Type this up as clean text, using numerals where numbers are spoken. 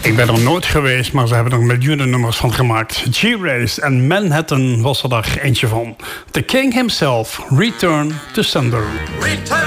Ik ben er nooit geweest, maar ze hebben er miljoenen nummers van gemaakt. G-Race en Manhattan was er daar eentje van. The King himself, Return to Sender. Return